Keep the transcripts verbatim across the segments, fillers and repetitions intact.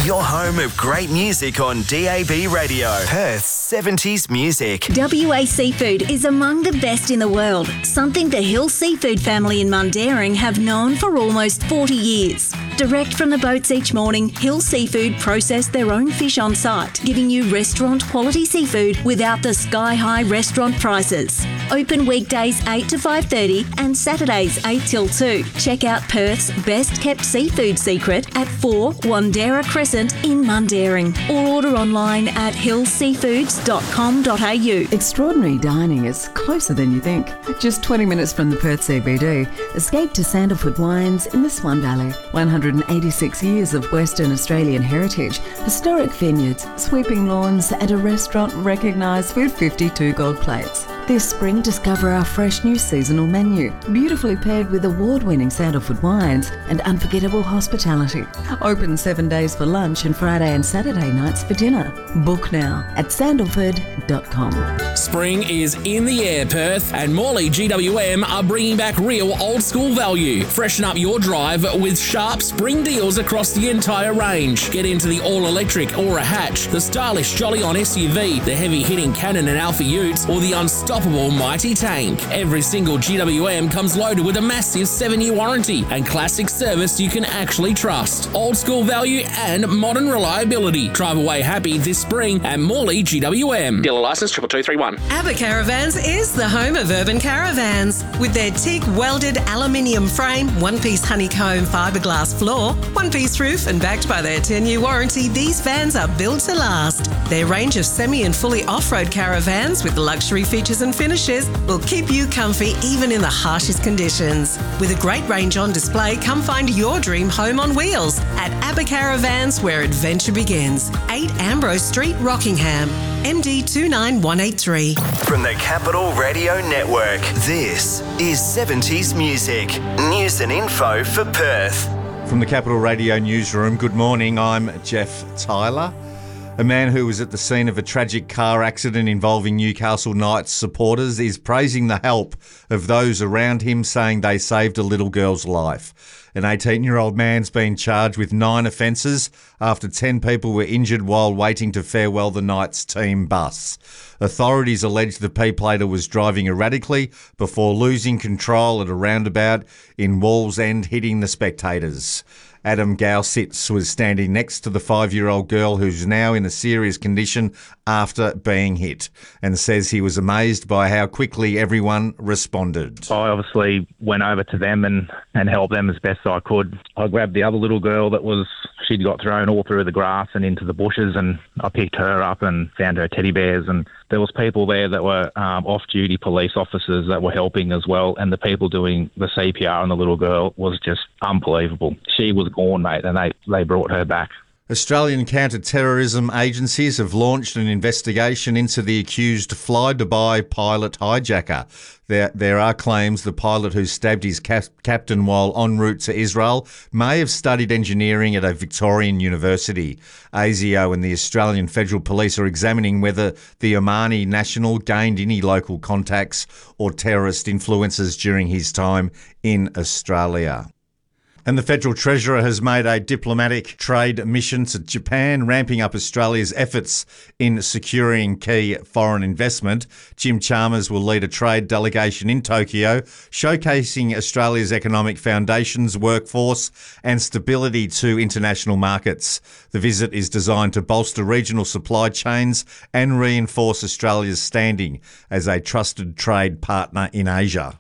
Your home of great music on D A B Radio. Perth's seventies music. W A Seafood is among the best in the world, something the Hill Seafood family in Mundaring have known for almost forty years. Direct from the boats each morning, Hill Seafood process their own fish on site, giving you restaurant-quality seafood without the sky-high restaurant prices. Open weekdays eight to five thirty and Saturdays eight till two. Check out Perth's best-kept seafood secret at four Wandera Crescent in Mundaring, or order online at hill seafoods dot com dot a u. Extraordinary dining is closer than you think. Just twenty minutes from the Perth C B D, escape to Sandalwood Wines in the Swan Valley. one hundred eighty-six years of Western Australian heritage, historic vineyards, sweeping lawns and a restaurant recognised with fifty-two gold plates. This spring, discover our fresh new seasonal menu, beautifully paired with award-winning Sandalwood wines and unforgettable hospitality. Open seven days for lunch and Friday and Saturday nights for dinner. Book now at sandalwood dot com. Spring is in the air, Perth, and Morley G W M are bringing back real old-school value. Freshen up your drive with sharp spring deals across the entire range. Get into the all-electric Aura Hatch, the stylish Jolly On S U V, the heavy-hitting Cannon and Alpha Utes, or the unstoppable Mighty Tank. Every single G W M comes loaded with a massive seven-year warranty and classic service you can actually trust. Old-school value and modern reliability. Drive away happy this spring at Morley G W M. Dealer licence triple two three one. ABBA Caravans is the home of urban caravans. With their teak welded aluminium frame, one-piece honeycomb fiberglass floor, one-piece roof, and backed by their ten-year warranty, these vans are built to last. Their range of semi and fully off-road caravans with luxury features and finishes will keep you comfy even in the harshest conditions. With a great range on display, come find your dream home on wheels at ABBA Caravans, where adventure begins. eight Ambrose Street, Rockingham, M D two nine one eight three. From the Capital Radio Network, this is seventies Music. News and info for Perth. From the Capital Radio newsroom, good morning, I'm Jeff Tyler. A man who was at the scene of a tragic car accident involving Newcastle Knights supporters is praising the help of those around him, saying they saved a little girl's life. An eighteen-year-old man's been charged with nine offences after ten people were injured while waiting to farewell the Knights team bus. Authorities allege the P-plater was driving erratically before losing control at a roundabout in Wallsend, hitting the spectators. Adam Gausitz was standing next to the five-year-old girl who's now in a serious condition after being hit, and says he was amazed by how quickly everyone responded. I obviously went over to them and, and helped them as best I could. I grabbed the other little girl that was, she'd got thrown all through the grass and into the bushes, and I picked her up and found her teddy bears, and there was people there that were um, off-duty police officers that were helping as well, and the people doing the C P R on the little girl was just unbelievable. She was gone, mate, and they, they brought her back. Australian counter-terrorism agencies have launched an investigation into the accused Fly Dubai pilot hijacker. There, there are claims the pilot who stabbed his cap- captain while en route to Israel may have studied engineering at a Victorian university. ASIO and the Australian Federal Police are examining whether the Omani national gained any local contacts or terrorist influences during his time in Australia. And the Federal Treasurer has made a diplomatic trade mission to Japan, ramping up Australia's efforts in securing key foreign investment. Jim Chalmers will lead a trade delegation in Tokyo, showcasing Australia's economic foundations, workforce and stability to international markets. The visit is designed to bolster regional supply chains and reinforce Australia's standing as a trusted trade partner in Asia.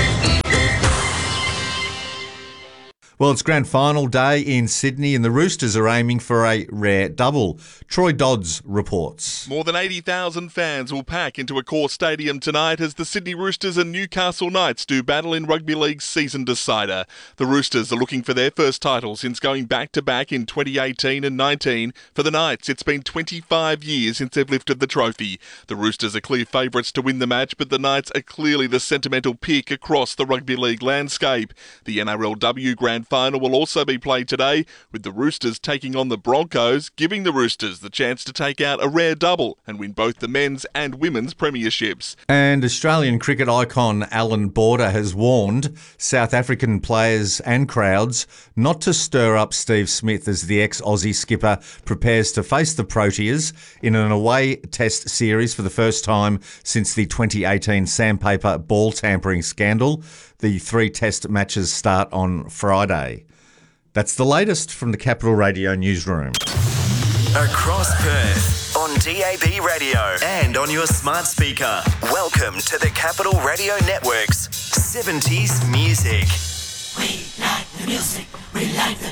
Well, it's grand final day in Sydney and the Roosters are aiming for a rare double. Troy Dodds reports. More than eighty thousand fans will pack into Accor Stadium tonight as the Sydney Roosters and Newcastle Knights do battle in Rugby League's season decider. The Roosters are looking for their first title since going back-to-back in twenty eighteen and nineteen. For the Knights, it's been twenty-five years since they've lifted the trophy. The Roosters are clear favourites to win the match, but the Knights are clearly the sentimental pick across the Rugby League landscape. The N R L W Grand final will also be played today, with the Roosters taking on the Broncos, giving the Roosters the chance to take out a rare double and win both the men's and women's premierships. And Australian cricket icon Alan Border has warned South African players and crowds not to stir up Steve Smith as the ex-Aussie skipper prepares to face the Proteas in an away test series for the first time since the twenty eighteen sandpaper ball tampering scandal. The three test matches start on Friday. That's the latest from the Capital Radio newsroom. Across Perth, on D A B radio and on your smart speaker. Welcome to the Capital Radio Network's seventies Music. We like the music. We like the